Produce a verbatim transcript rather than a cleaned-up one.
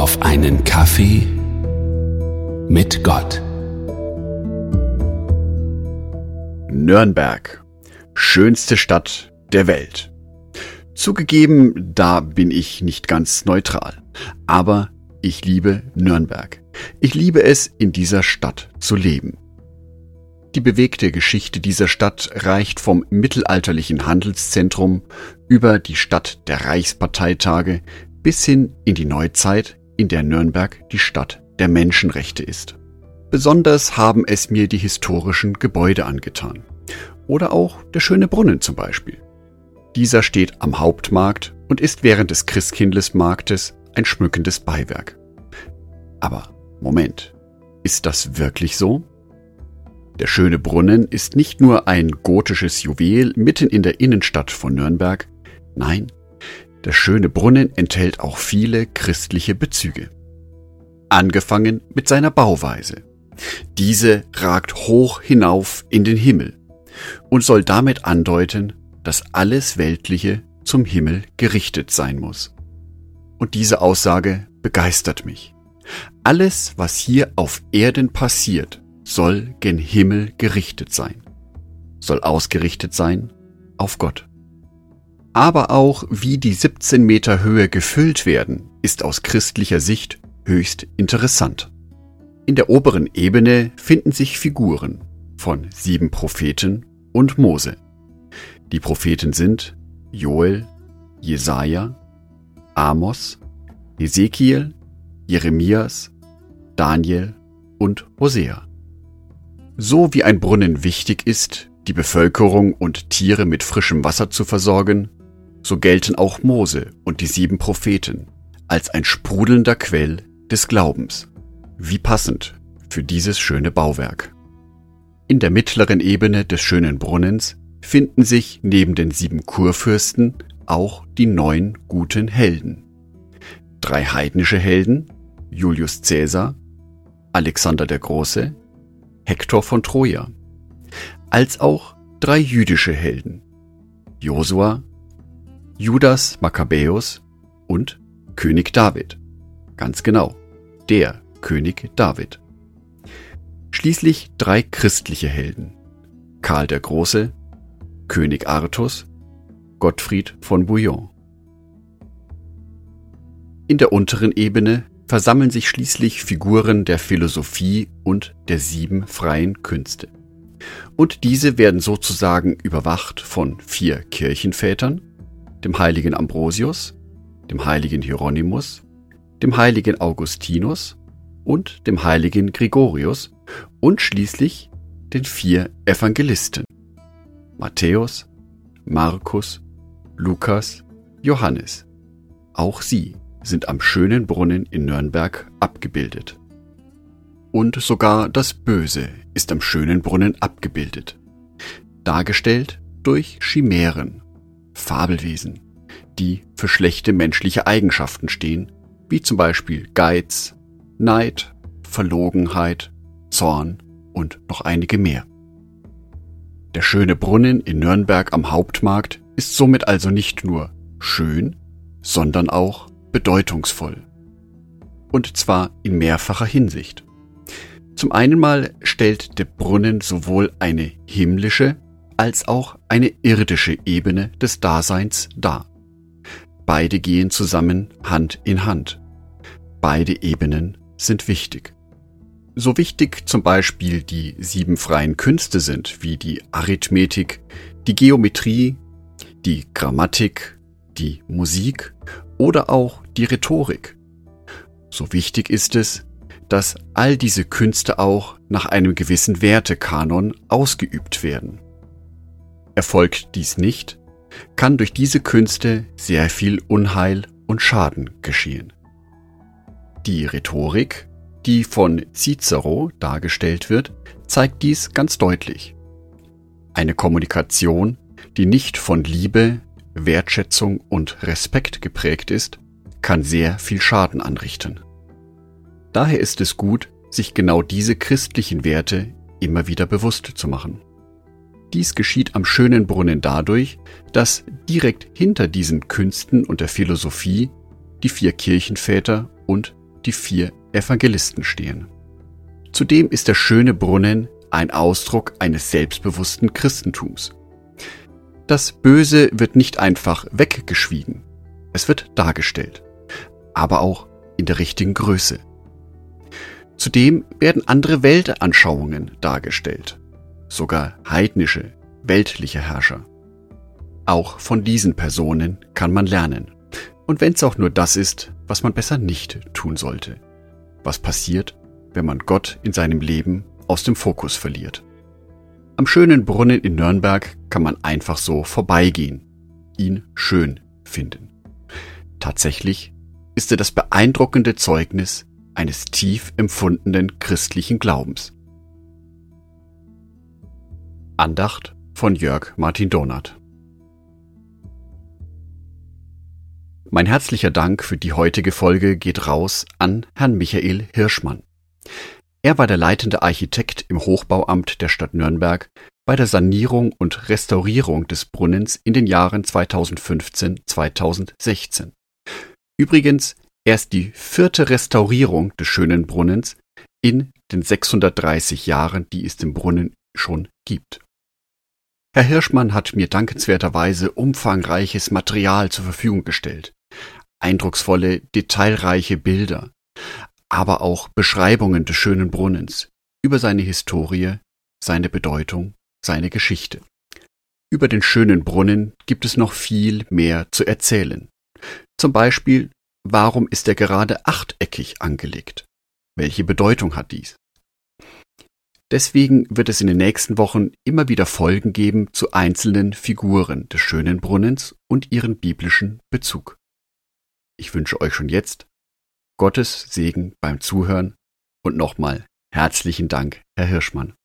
Auf einen Kaffee mit Gott. Nürnberg, schönste Stadt der Welt. Zugegeben, da bin ich nicht ganz neutral, aber ich liebe Nürnberg. Ich liebe es, in dieser Stadt zu leben. Die bewegte Geschichte dieser Stadt reicht vom mittelalterlichen Handelszentrum über die Stadt der Reichsparteitage bis hin in die Neuzeit, in der Nürnberg die Stadt der Menschenrechte ist. Besonders haben es mir die historischen Gebäude angetan. Oder auch der schöne Brunnen zum Beispiel. Dieser steht am Hauptmarkt und ist während des Christkindlesmarktes ein schmückendes Beiwerk. Aber Moment, ist das wirklich so? Der schöne Brunnen ist nicht nur ein gotisches Juwel mitten in der Innenstadt von Nürnberg, nein, der schöne Brunnen enthält auch viele christliche Bezüge. Angefangen mit seiner Bauweise. Diese ragt hoch hinauf in den Himmel und soll damit andeuten, dass alles Weltliche zum Himmel gerichtet sein muss. Und diese Aussage begeistert mich. Alles, was hier auf Erden passiert, soll gen Himmel gerichtet sein, soll ausgerichtet sein auf Gott. Aber auch wie die siebzehn Meter Höhe gefüllt werden, ist aus christlicher Sicht höchst interessant. In der oberen Ebene finden sich Figuren von sieben Propheten und Mose. Die Propheten sind Joel, Jesaja, Amos, Ezekiel, Jeremias, Daniel und Hosea. So wie ein Brunnen wichtig ist, die Bevölkerung und Tiere mit frischem Wasser zu versorgen, so gelten auch Mose und die sieben Propheten als ein sprudelnder Quell des Glaubens. Wie passend für dieses schöne Bauwerk. In der mittleren Ebene des schönen Brunnens finden sich neben den sieben Kurfürsten auch die neun guten Helden. Drei heidnische Helden, Julius Caesar, Alexander der Große, Hektor von Troja, als auch drei jüdische Helden, Josua, Judas Makkabäus und König David. Ganz genau, der König David. Schließlich drei christliche Helden, Karl der Große, König Artus, Gottfried von Bouillon. In der unteren Ebene versammeln sich schließlich Figuren der Philosophie und der sieben freien Künste. Und diese werden sozusagen überwacht von vier Kirchenvätern, dem heiligen Ambrosius, dem heiligen Hieronymus, dem heiligen Augustinus und dem heiligen Gregorius und schließlich den vier Evangelisten: Matthäus, Markus, Lukas, Johannes. Auch sie sind am schönen Brunnen in Nürnberg abgebildet. Und sogar das Böse ist am schönen Brunnen abgebildet, dargestellt durch Chimären, Fabelwesen, die für schlechte menschliche Eigenschaften stehen, wie zum Beispiel Geiz, Neid, Verlogenheit, Zorn und noch einige mehr. Der schöne Brunnen in Nürnberg am Hauptmarkt ist somit also nicht nur schön, sondern auch bedeutungsvoll. Und zwar in mehrfacher Hinsicht. Zum einen mal stellt der Brunnen sowohl eine himmlische als auch eine irdische Ebene des Daseins dar. Beide gehen zusammen Hand in Hand. Beide Ebenen sind wichtig. So wichtig zum Beispiel die sieben freien Künste sind, wie die Arithmetik, die Geometrie, die Grammatik, die Musik oder auch die Rhetorik. So wichtig ist es, dass all diese Künste auch nach einem gewissen Wertekanon ausgeübt werden. Erfolgt dies nicht, kann durch diese Künste sehr viel Unheil und Schaden geschehen. Die Rhetorik, die von Cicero dargestellt wird, zeigt dies ganz deutlich. Eine Kommunikation, die nicht von Liebe, Wertschätzung und Respekt geprägt ist, kann sehr viel Schaden anrichten. Daher ist es gut, sich genau diese christlichen Werte immer wieder bewusst zu machen. Dies geschieht am schönen Brunnen dadurch, dass direkt hinter diesen Künsten und der Philosophie die vier Kirchenväter und die vier Evangelisten stehen. Zudem ist der schöne Brunnen ein Ausdruck eines selbstbewussten Christentums. Das Böse wird nicht einfach weggeschwiegen, es wird dargestellt, aber auch in der richtigen Größe. Zudem werden andere Weltanschauungen dargestellt, sogar heidnische, weltliche Herrscher. Auch von diesen Personen kann man lernen. Und wenn es auch nur das ist, was man besser nicht tun sollte. Was passiert, wenn man Gott in seinem Leben aus dem Fokus verliert. Am schönen Brunnen in Nürnberg kann man einfach so vorbeigehen, ihn schön finden. Tatsächlich ist er das beeindruckende Zeugnis eines tief empfundenen christlichen Glaubens. Andacht von Jörg Martin Donath. Mein herzlicher Dank für die heutige Folge geht raus an Herrn Michael Hirschmann. Er war der leitende Architekt im Hochbauamt der Stadt Nürnberg bei der Sanierung und Restaurierung des Brunnens in den Jahren zweitausendfünfzehn bis zweitausendsechzehn. Übrigens erst die vierte Restaurierung des schönen Brunnens in den sechshundertdreißig Jahren, die es den Brunnen schon gibt. Herr Hirschmann hat mir dankenswerterweise umfangreiches Material zur Verfügung gestellt. Eindrucksvolle, detailreiche Bilder, aber auch Beschreibungen des schönen Brunnens über seine Historie, seine Bedeutung, seine Geschichte. Über den schönen Brunnen gibt es noch viel mehr zu erzählen. Zum Beispiel, warum ist er gerade achteckig angelegt? Welche Bedeutung hat dies? Deswegen wird es in den nächsten Wochen immer wieder Folgen geben zu einzelnen Figuren des schönen Brunnens und ihren biblischen Bezug. Ich wünsche euch schon jetzt Gottes Segen beim Zuhören und nochmal herzlichen Dank, Herr Hirschmann.